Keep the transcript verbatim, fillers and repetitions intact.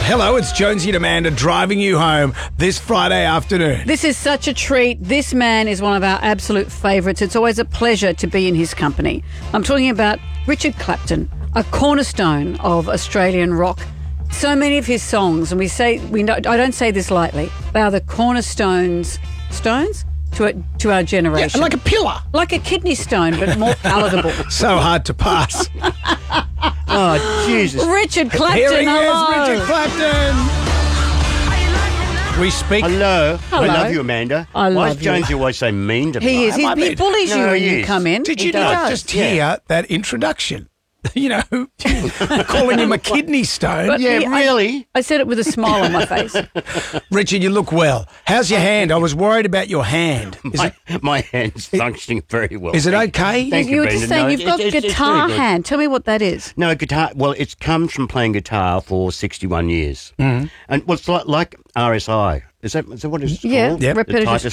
Hello, it's Jonesy and Amanda driving you home this Friday afternoon. This is such a treat. This man is one of our absolute favourites. It's always a pleasure to be in his company. I'm talking about Richard Clapton, a cornerstone of Australian rock. So many of his songs, and we say we know, I don't say this lightly, they are the cornerstones, stones to it, to our generation. Yeah, like a pillar. Like a kidney stone, but more palatable. So hard to pass. Oh, Jesus. Richard Clapton, Here he hello. is, Richard Clapton. We speak. Hello. Hello. I love you, Amanda. I Why love does Jonesy always so mean to me? He is. Am He, I he mean- bullies you No, when he you is. come in. Did He you does. not just Yeah. hear that introduction? You know, calling him a kidney stone. But Yeah, he- I- really? I said it with a smile on my face. Richard, you look well. How's your hand? I was worried about your hand. Is my, it, my hand's functioning very well. is it okay? Thank you you, were just Brendan. saying No, you've it- got it's- it's guitar very good. hand. Tell me what that is. No, guitar. Well, it's comes from playing guitar for sixty-one years. Mm. And well, it's like, like R S I. Is that, is that what it's Yeah, called? Yep. repetitive The type of